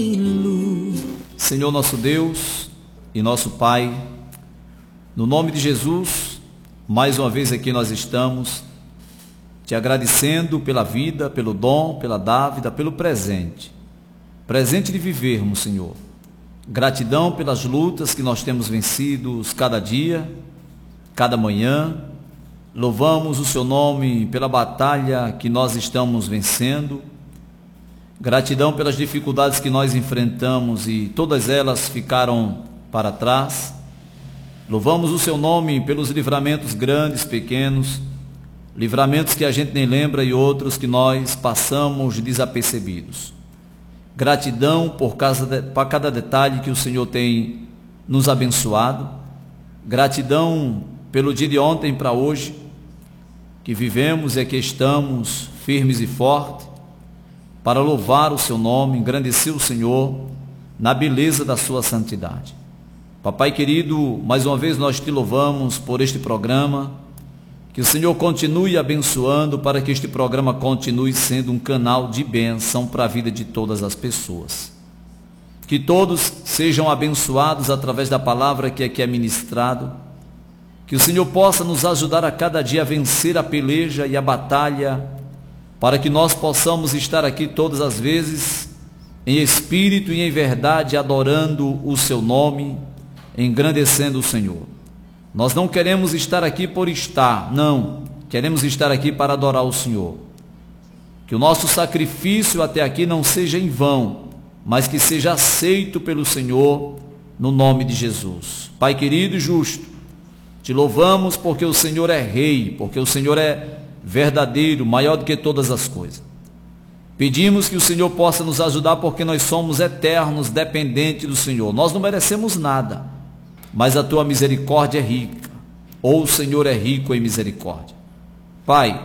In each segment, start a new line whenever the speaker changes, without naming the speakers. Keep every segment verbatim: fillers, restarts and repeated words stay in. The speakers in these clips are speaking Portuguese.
Senhor nosso Deus e nosso Pai, no nome de Jesus, mais uma vez aqui nós estamos te agradecendo pela vida, pelo dom, pela dávida, pelo presente, presente de vivermos, Senhor. Gratidão pelas lutas que nós temos vencido cada dia, cada manhã. Louvamos o Seu nome pela batalha que nós estamos vencendo. Gratidão pelas dificuldades que nós enfrentamos e todas elas ficaram para trás. Louvamos o Seu nome pelos livramentos grandes, pequenos, livramentos que a gente nem lembra e outros que nós passamos desapercebidos. Gratidão por, causa de, por cada detalhe que o Senhor tem nos abençoado. Gratidão pelo dia de ontem para hoje, que vivemos e que estamos firmes e fortes, para louvar o Seu nome, engrandecer o Senhor na beleza da Sua santidade. Papai querido, mais uma vez nós te louvamos por este programa, que o Senhor continue abençoando para que este programa continue sendo um canal de bênção para a vida de todas as pessoas. Que todos sejam abençoados através da palavra que aqui é ministrado, que o Senhor possa nos ajudar a cada dia a vencer a peleja e a batalha, para que nós possamos estar aqui todas as vezes, em espírito e em verdade, adorando o Seu nome, engrandecendo o Senhor. Nós não queremos estar aqui por estar, não, queremos estar aqui para adorar o Senhor. Que o nosso sacrifício até aqui não seja em vão, mas que seja aceito pelo Senhor, no nome de Jesus. Pai querido e justo, te louvamos porque o Senhor é Rei, porque o Senhor é verdadeiro, maior do que todas as coisas. Pedimos que o Senhor possa nos ajudar porque nós somos eternos, dependentes do Senhor. Nós não merecemos nada, mas a Tua misericórdia é rica, ou o Senhor é rico em misericórdia. Pai,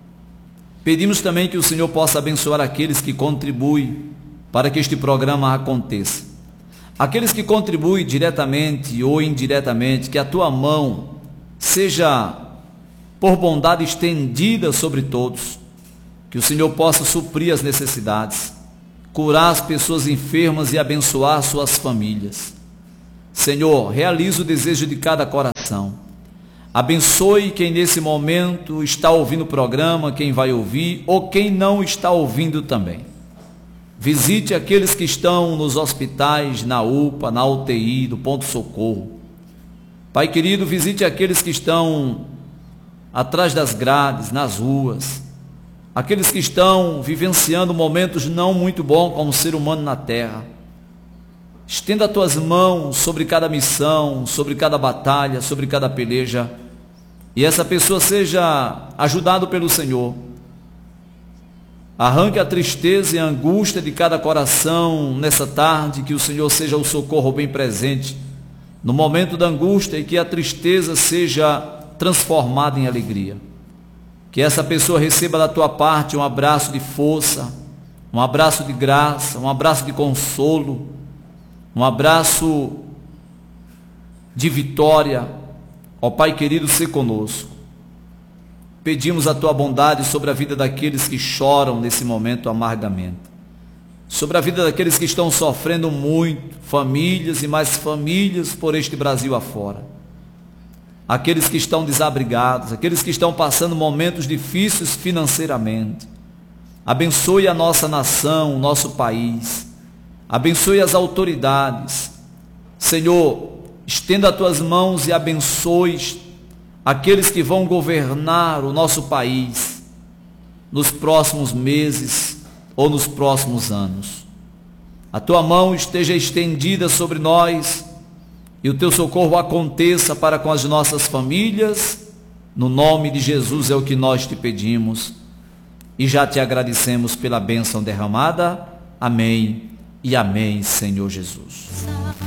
pedimos também que o Senhor possa abençoar aqueles que contribuem para que este programa aconteça. Aqueles que contribuem diretamente ou indiretamente, que a Tua mão seja por bondade estendida sobre todos, que o Senhor possa suprir as necessidades, curar as pessoas enfermas e abençoar suas famílias. Senhor, realiza o desejo de cada coração. Abençoe quem nesse momento está ouvindo o programa, quem vai ouvir ou quem não está ouvindo também. Visite aqueles que estão nos hospitais, na U P A, na U T I, do ponto-socorro. Pai querido, visite aqueles que estão atrás das grades, nas ruas, aqueles que estão vivenciando momentos não muito bons como ser humano na terra. Estenda as Tuas mãos sobre cada missão, sobre cada batalha, sobre cada peleja, e essa pessoa seja ajudada pelo Senhor. Arranque a tristeza e a angústia de cada coração nessa tarde, que o Senhor seja o socorro bem presente no momento da angústia e que a tristeza seja transformada em alegria. Que essa pessoa receba da Tua parte um abraço de força, um abraço de graça, um abraço de consolo, um abraço de vitória. Ó Pai querido, se conosco. Pedimos a Tua bondade sobre a vida daqueles que choram nesse momento amargamente, sobre a vida daqueles que estão sofrendo muito, famílias e mais famílias por este Brasil afora, aqueles que estão desabrigados, aqueles que estão passando momentos difíceis financeiramente. Abençoe a nossa nação, o nosso país, abençoe as autoridades. Senhor, estenda as Tuas mãos e abençoe aqueles que vão governar o nosso país nos próximos meses ou nos próximos anos. A Tua mão esteja estendida sobre nós e o Teu socorro aconteça para com as nossas famílias. No nome de Jesus é o que nós te pedimos e já te agradecemos pela bênção derramada. Amém e amém, Senhor Jesus.